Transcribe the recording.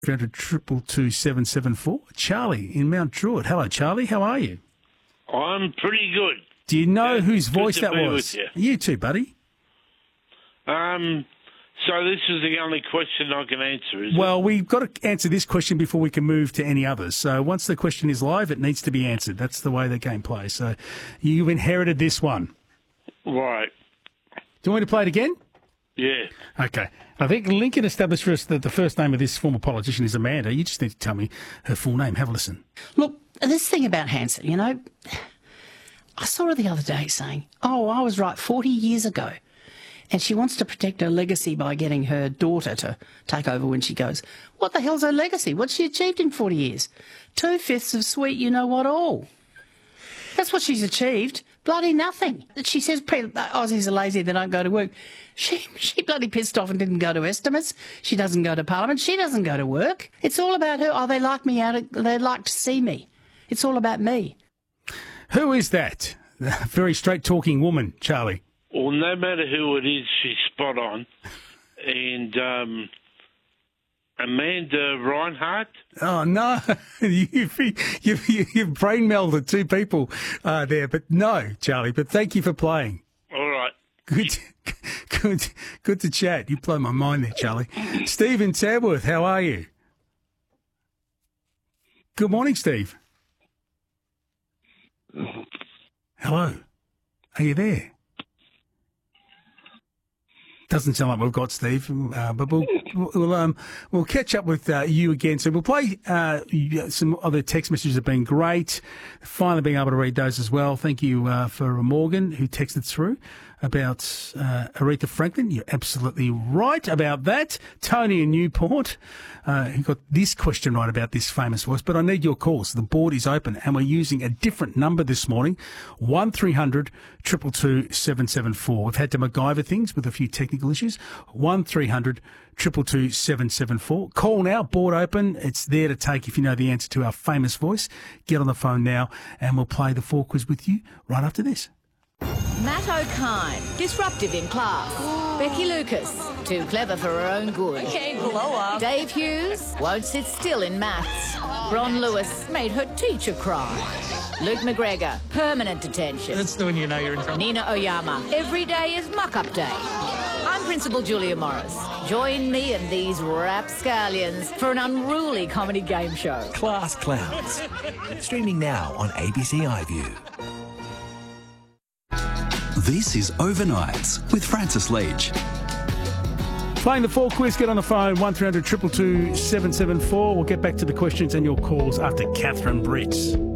300 222 774. Charlie in Mount Druitt. Hello, Charlie. How are you? I'm pretty good. Do you know whose voice to that be was? with you. You too, buddy. So this is the only question I can answer, is Well, we've got to answer this question before we can move to any others. So once the question is live, it needs to be answered. That's the way the game plays. So you've inherited this one. it? Right. Do you want me to play it again? Yeah. Okay. I think Lincoln established for us that the first name of this former politician is Amanda. You just need to tell me her full name. Have a listen. Look, this thing about Hanson, you know, I saw her the other day saying, oh, I was right 40 years ago. And she wants to protect her legacy by getting her daughter to take over when she goes. What the hell's her legacy? What's she achieved in 40 years? 2/5 of sweet you-know-what all. That's what she's achieved. Bloody nothing. She says Aussies are lazy, they don't go to work. She bloody pissed off and didn't go to estimates. She doesn't go to Parliament. She doesn't go to work. It's all about her. Oh, they like me they like to see me. It's all about me. Who is that? Very straight-talking woman, Charlie. Well, no matter who it is, she's spot on. And Amanda Reinhardt. Oh, no. You've brain melded two people there. But no, Charlie. But thank you for playing. All right. Good to chat. You blow my mind there, Charlie. Steve in Tamworth, how are you? Good morning, Steve. Hello. Are you there? Doesn't sound like we've got Steve, but we'll catch up with you again. So we'll play some other text messages have been great. Finally being able to read those as well. Thank you for Morgan who texted through about Aretha Franklin. You're absolutely right about that. Tony in Newport, who got this question right about this famous voice. But I need your calls. The board is open and we're using a different number this morning, 1300 222 774. We've had to MacGyver things with a few technical issues. 1300 222 774. Call now, board open. It's there to take if you know the answer to our famous voice. Get on the phone now and we'll play the 4 quiz with you right after this. Matt O'Kine, disruptive in class. Becky Lucas, too clever for her own good. Okay, blow up. Dave Hughes, won't sit still in maths. Bron Lewis made her teacher cry. Luke McGregor, permanent detention. That's when you know you're in trouble. Nina Oyama, every day is muck-up day. I'm Principal Julia Morris. Join me and these rapscallions for an unruly comedy game show. Class Clowns. Streaming now on ABC iView. This is Overnights with Francis Leach. Playing the 4 quiz, get on the phone, 1300 222 774. We'll get back to the questions and your calls after Catherine Brits.